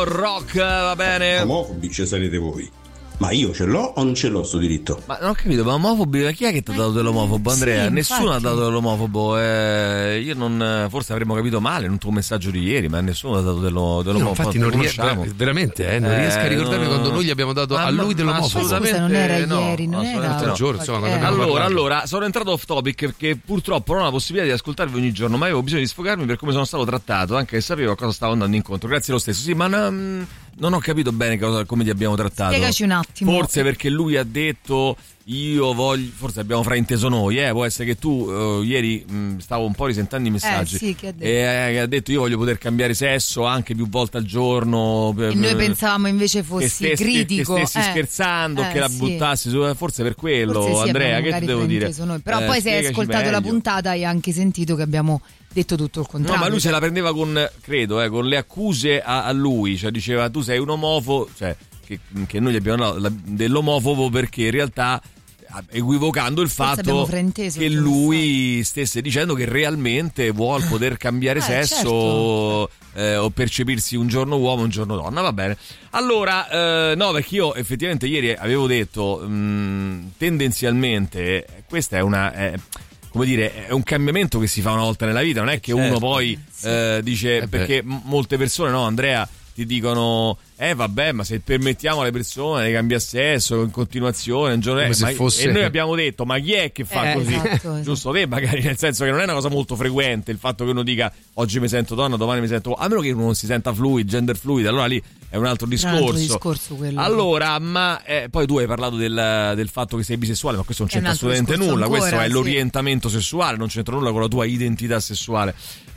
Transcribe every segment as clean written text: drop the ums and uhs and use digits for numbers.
Radio Rock, va bene? Omofobi sarete voi. Ma io ce l'ho o non ce l'ho sto diritto? Ma non ho capito, ma omofobi, ma chi è che ti ha dato dell'omofobo, Andrea? Sì, Nessuno infatti. ha dato dell'omofobo. Io non, forse avremmo capito male in un tuo messaggio di ieri, ma nessuno ha dato dell'omofobo. No, infatti non conosciamo. veramente non riesco a ricordarmi quando noi gli abbiamo dato a lui dell'omofobo. Scusa, non era ieri, non assolutamente era no. giorno, insomma, quando abbiamo parlato. Allora, sono entrato off topic perché purtroppo non ho la possibilità di ascoltarvi ogni giorno, ma avevo bisogno di sfogarmi per come sono stato trattato, anche se sapevo a cosa stavo andando incontro. Grazie lo stesso. Sì, ma non ho capito bene come ti abbiamo trattato. Spiegaci un attimo. Forse perché lui ha detto io voglio, forse abbiamo frainteso noi, può essere che tu ieri stavo un po' risentendo i messaggi sì, che ha detto? e ha detto io voglio poter cambiare sesso anche più volte al giorno, E noi pensavamo invece fossi critico, che stessi scherzando, che la sì. buttassi su, forse per quello, Forse sì, Andrea, abbiamo che ti devo magari dire frainteso noi. Però poi se hai spiegaci ascoltato la meglio. puntata hai anche sentito che abbiamo detto tutto il contrario. No, ma lui se la prendeva con, credo, con le accuse a lui, cioè diceva tu sei un omofobo, cioè che noi gli abbiamo dato dell'omofobo perché in realtà equivocando il fatto che lui stesse dicendo che realmente vuol poter cambiare sesso, certo. O percepirsi un giorno uomo un giorno donna, va bene. Allora no, perché io effettivamente ieri avevo detto tendenzialmente questa è una come dire, è un cambiamento che si fa una volta nella vita, non è che uno poi dice perché molte persone, no, Andrea, ti dicono vabbè, ma se permettiamo alle persone di cambiare sesso in continuazione un giorno, e noi abbiamo detto ma chi è che fa così? Esatto. Giusto te, magari, nel senso che non è una cosa molto frequente il fatto che uno dica oggi mi sento donna, domani mi sento, a meno che uno non si senta fluid, gender fluid, allora lì è un altro discorso, quello. Allora, ma poi tu hai parlato del fatto che sei bisessuale, ma questo non c'entra assolutamente nulla, ancora, questo è l'orientamento sessuale, non c'entra nulla con la tua identità sessuale.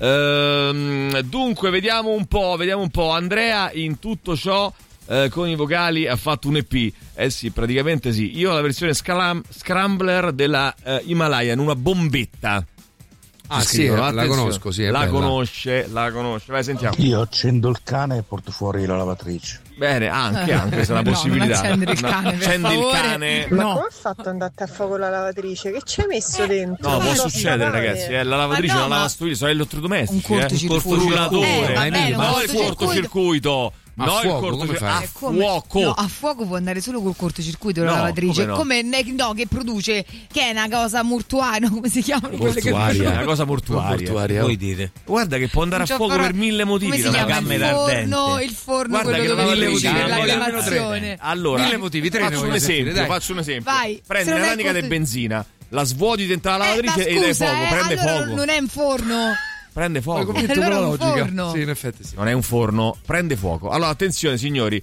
Dunque vediamo un po'. Andrea in tutto ciò con i vocali ha fatto un EP. Sì, praticamente sì. Io ho la versione Scrambler della Himalaya in una bombetta. Sì, la conosco, sì, la conosce. Vai, sentiamo. Io accendo il cane e porto fuori la lavatrice. Bene, anche questa è una possibilità. Non accendere il cane, accendi il cane. Ma come ha fatto ad andare a fuoco la lavatrice? Che ci hai messo dentro? No, può succedere, ragazzi. La lavatrice, la lavastoviglie sono elettrodomestici. Un cortocircuito. No, il cortocircuito. A fuoco, come fai? A fuoco. No, a fuoco può andare solo col cortocircuito la lavatrice. Come che produce, che è una cosa mortuaria, come si chiamano? Mortuaria, una cosa mortuaria. Vuoi dire? Guarda che può andare a fuoco per 1000 motivi. Come si chiama il forno, guarda quello dove che cucina la lavazione. Allora, 1000 motivi, faccio un esempio. Vai, prendi una ranica di benzina, la svuoti dentro la lavatrice e gli dai fuoco, prende fuoco. Non è un forno. Prende fuoco. Allora un forno. Sì, in effetti sì. Non è un forno, prende fuoco. Allora, attenzione signori,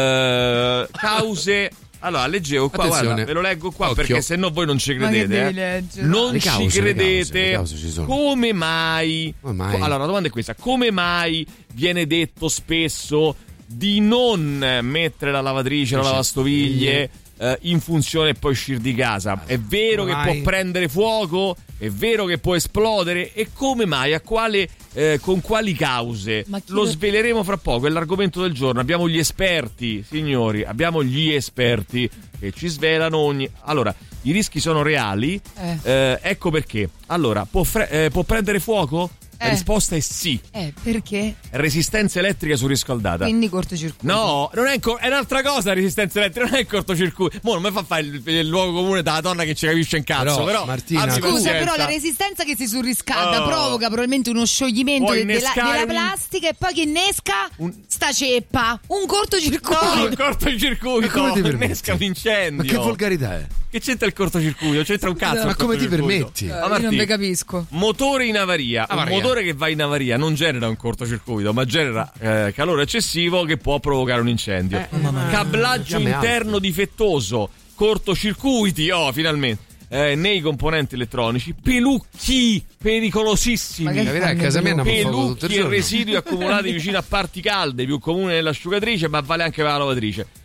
cause. Allora, leggevo qua, guarda, ve lo leggo qua. Occhio. Perché se no voi non ci credete. Non ci credete. Le cause ci sono. Come mai? Allora, la domanda è questa: come mai viene detto spesso di non mettere la lavatrice, la lavastoviglie in funzione e poi uscire di casa? È vero che può prendere fuoco, è vero che può esplodere, e come mai, con quali cause? Lo sveleremo fra poco, è l'argomento del giorno. Abbiamo gli esperti, signori, che ci svelano allora, i rischi sono reali, ecco perché. Allora, può prendere fuoco? La risposta è sì. Perché? Resistenza elettrica surriscaldata. Quindi cortocircuito. No, non è un'altra cosa la resistenza elettrica, non è il cortocircuito. Mo non mi fa fare il luogo comune dalla donna che ci capisce in cazzo. Però Martina, scusa, però la resistenza che si surriscalda provoca probabilmente uno scioglimento della plastica e poi che innesca sta ceppa. Un cortocircuito. No, un cortocircuito. Innesca un incendio. Ma che volgarità è? Che c'entra il cortocircuito? C'entra un cazzo. Ma come ti permetti? Io non vi capisco. Motore in avaria. Un motore che va in avaria non genera un cortocircuito, ma genera calore eccessivo che può provocare un incendio. Cablaggio interno difettoso, cortocircuiti, finalmente. Nei componenti elettronici, pelucchi pericolosissimi. La verità è che a casa mia pelucchi e residui accumulati vicino a parti calde, più comune nell'asciugatrice, ma vale anche per la lavatrice.